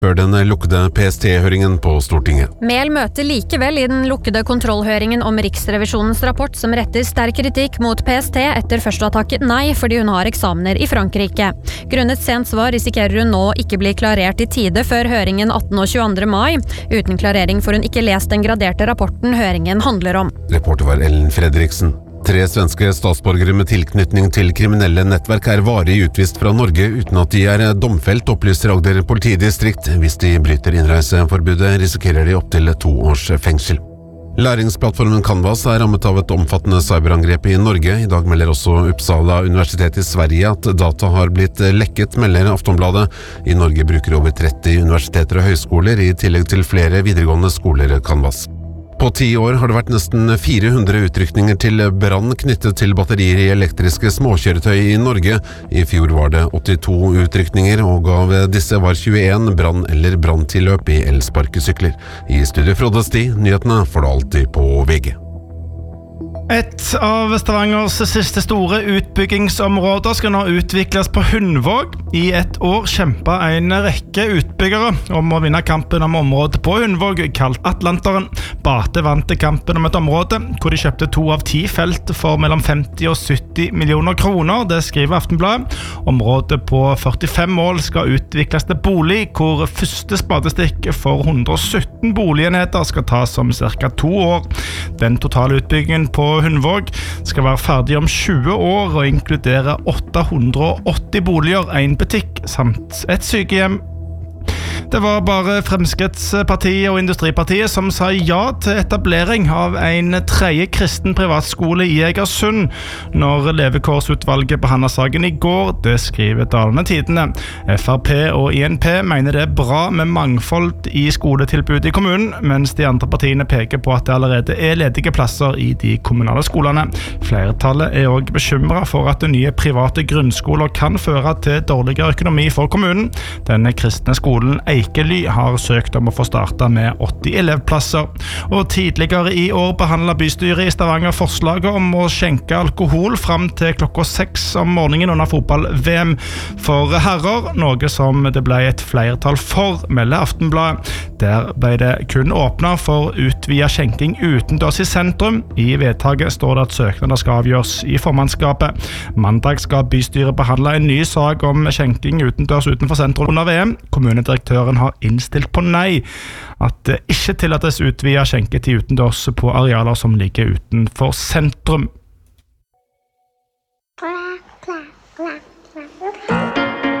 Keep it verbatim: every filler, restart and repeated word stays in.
før den lukkede P S T-høringen på Stortinget. Mehl møter likevel i den lukkede kontrollhøringen om Riksrevisjonens rapport som retter sterk kritikk mot P S T etter først å ha takket nei fordi hun har eksamener i Frankrike. Grunnet sent svar risikerer hun nå ikke bli klarert i tide før høringen attende og tjueandre mai. Uten klarering får hun ikke lest den graderte rapporten høringen handler om. Reporter var Ellen Fredriksen. Tre svenske statsborgere med tilknytning til kriminelle nettverk er varig utvist fra Norge uten at de er domfelt, opplyser Agder politidistrikt. Hvis de bryter innreiseforbudet, risikerer de opp til to års fengsel. Læringsplattformen Canvas er rammet av et omfattende cyberangrep i Norge. I dag melder også Uppsala universitet i Sverige at data har blitt lekket, melder Aftonbladet. I Norge bruker over tretti universiteter og høyskoler, i tillegg til flere videregående skoler Canvas. På ti år har det vært nesten fire hundre utrykninger til brann knyttet til batterier i elektriske småkjøretøy i Norge. I fjor var det åttito utrykninger, og av disse var tjueen brann- eller branntilløp i elsparkesykler. I studio Frode Sti, nyhetene får du alltid på V G. Et av Stavangers siste store utbyggingsområder skal nå utvikles på Hundvåg. I et år kjempet en rekke utbyggere om å vinne kampen om området på Hundvåg, kalt Atlanteren. Bate vant kampen om et område hvor de kjøpte to av ti felt for mellom femti og sytti millioner kroner. Det skriver Aftenbladet. Området på førtifem mål skal utvikles til bolig, hvor første spadestikk for hundre og sytten boligenheter skal tas om cirka to år. Den totale utbyggingen på Hundvåg skal være ferdig om tjue år og inkludere åtte hundre og åtti boliger, en butikk samt et sykehjem. Det var bare Fremskrittspartiet og Industripartiet som sa ja til etablering av en tredje kristen privatskole i Egersund når levekårsutvalget behandlet saken i går. Det skriver Dalene Tidene. F R P og I N P mener det er bra med mangfold i skoletilbudet i kommunen, mens de andre partiene peker på at det allerede er ledige plasser i de kommunale skolene. Flertallet er også bekymret for at nye private grunnskoler kan føre til dårligere økonomi for kommunen. Denne kristne skolen Eikely har søkt om å få startet med åtti elevplasser. Og tidligere i år behandlet bystyret i Stavanger forslaget om å skjenke alkohol frem til klokka seks om morgenen under fotball-V M for herrer, noe som det ble et flertall for, melder Aftenbladet. Der ble det kun åpnet for utvidet skjenking utendørs i sentrum. I vedtaket står det at søknader skal avgjøres i formannskapet. Mandag skal bystyret behandle en ny sak om skjenking utendørs utenfor sentrum under V M. Kommunedirektøren har innstilt på nei, at det ikke tillates utvidet skjenketid utendørs på arealer som ligger utenfor sentrum.